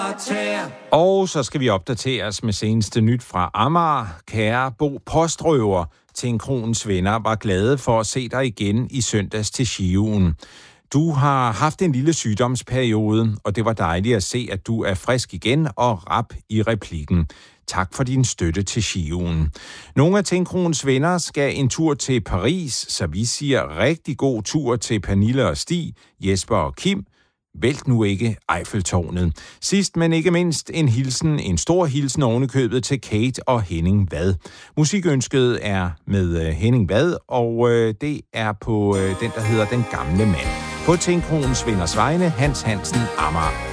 Og så skal vi opdateres med seneste nyt fra Amager. Kære Bo Postrøver, Tinkronens venner var glade for at se dig igen i søndags til Skiven. Du har haft en lille sygdomsperiode, og det var dejligt at se, at du er frisk igen og rap i replikken. Tak for din støtte til Skiven. Nogle af Tinkronens venner skal en tur til Paris, så vi siger rigtig god tur til Pernille og Stig, Jesper og Kim. Vælt nu ikke Eiffeltårnet. Sidst, men ikke mindst, en stor hilsen ovenikøbet til Kate og Henning Vad. Musikønsket er med Henning Vad, og det er på den, der hedder Den Gamle Mand. På Tinkronens venners vegne, Hans Hansen, Amager.